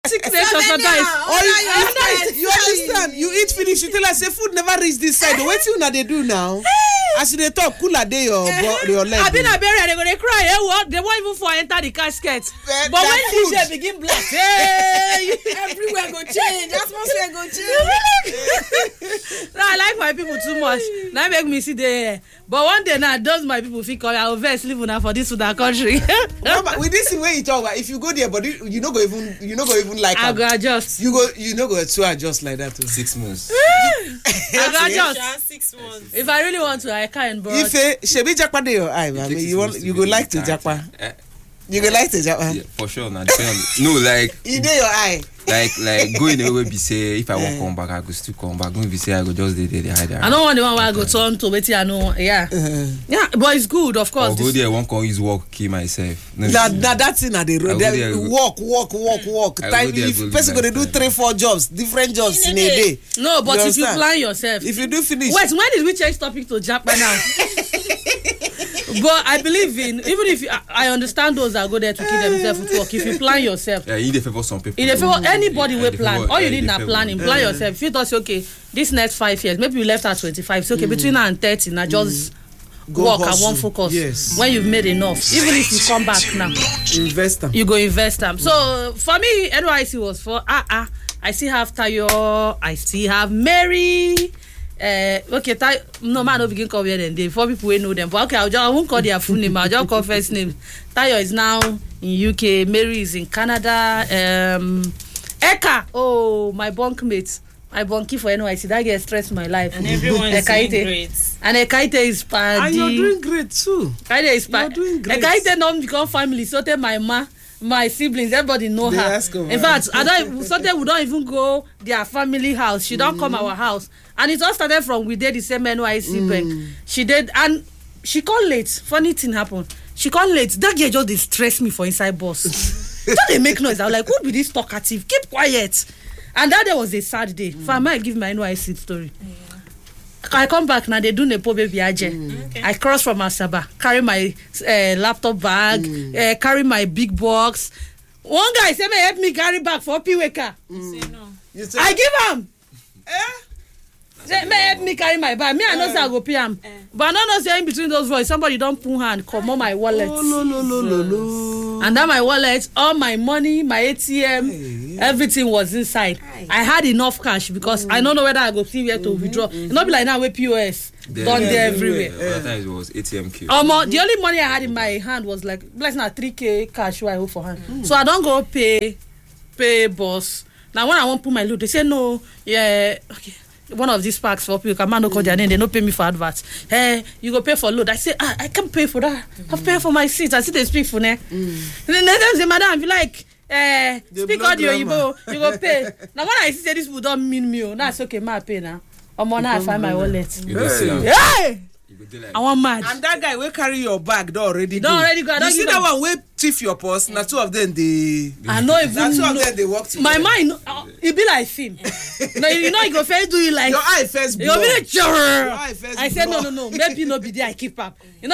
sickness or sometimes. You understand? You eat finish, you tell us say food never reach this side. What you they do now? As they talk, cooler day your leg. I've been a berry, they're gonna cry. Hey, what? They won't even for enter the casket. But when DJ begin black, hey, everywhere go change. Atmosphere go change. No, I like my people too much. Now make me see the. But one day now, those my people feel call I will vex live now for this other country. No, but with this way you talk about, if you go there, but you not go even like. I go adjust. You not go to adjust like that too. 6 months. I go adjust. 6 months. If I really want to, I can. But if Shebi Jakpa dey your eye, man, you go like to Jakpa. You go like to Jakpa. Yeah, for sure. Now, no, like you dey your eye. Like going away be say if I won't come back, I go still come back. Don't be say I go just dey hide. I don't want the one where I go turn to wait. I know, yeah, yeah, but it's good, of course. I'll go there. Won't come use walk kill myself. No, that's in the road. Walk. Time if person gonna do 3-4 jobs, different jobs in a day. No, but if you plan yourself, if you do finish. Wait, when did we change topic to Japan now? But I believe in even if I understand those that go there to kill themselves with work. If you plan yourself, yeah, you dey favor some people. In the favor anybody will plan. All you need na planning. Plan yourself. If you thought okay, this next 5 years, maybe you left at 25. It's okay between now and 30. Now just work and one focus. Yes. When you've made enough, even if you come back now, invest them. You go invest them. So for me, NYC was for I still have Tayo. I still have Mary. Okay, no man no begin call where them dey. For people we know them, but okay, I won't call their full name. I'll just call first name. Tayo is now in UK. Mary is in Canada. Eka, oh my bunkmate, my bunkie for NYC. That gets stressed my life. And everyone is doing great. And Ekaite is party. And you're doing great too. Ekaite is party. You're doing great. Ekaite don't become family. So tell my siblings, everybody know they her. In fact, we don't even go their family house. She don't come our house. And it all started from we did the same NYC bank. She did, and she called late. Funny thing happened. She called late. That girl just distressed me for inside bus. Don't they make noise? I was like, who be this talkative? Keep quiet. And that day was a sad day. For I might give my NYC story. I come back now, they do Nepo baby Aje. Okay. I cross from Asaba, carry my laptop bag, carry my big box. One guy said, "May help me carry back for Piweka." Say no. I give him. Say, "May help me carry my bag." Me, I know say I go pay him. But I don't know say in between those voices, somebody don't pull hand, come on my wallet. Oh, no. And that my wallet, all my money, my ATM, everything was inside. I had enough cash because I don't know whether I go see where to withdraw. It not be like now with POS. Done there everywhere. That time it was ATM queue. The only money I had in my hand was like not 3K cash I hold for hand. So I don't go pay boss. Now when I want to put my load, they say no, yeah, okay. One of these packs for people, man, no call their name, they don't pay me for adverts. Hey, you go pay for load. I say, I can't pay for that. I pay for my seat. I see they speak for ne. Then they say, madam, you like, speak audio, you go pay. Now when I see this would don't mean me, that's okay, my pay now. I'm on I find my wallet. Hey! I want mad. And that guy will carry your bag. Don't already go. You see that one will thief your purse. Now two of them they. I know even. Now two of them they walk together. My mind, it be like film. No, you know you go first do it like your eye first. You be like, your eye first. I said no. Maybe no be there. I keep up. You know.